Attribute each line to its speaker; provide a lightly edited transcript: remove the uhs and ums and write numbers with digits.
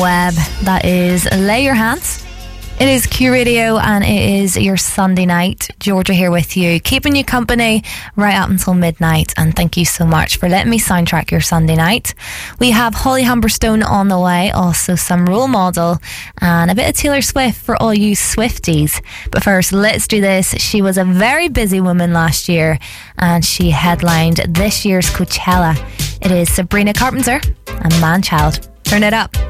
Speaker 1: Web. That is Lay Your Hands. It is Q Radio and it is your Sunday night. Georgia here with you, keeping you company right up until midnight. And thank you so much for letting me soundtrack your Sunday night. We have Holly Humberstone on the way, also some Role Model and a bit of Taylor Swift for all you Swifties. But first, let's do this. She was a very busy woman last year and she headlined this year's Coachella. It is Sabrina Carpenter and Man Child. Turn it up.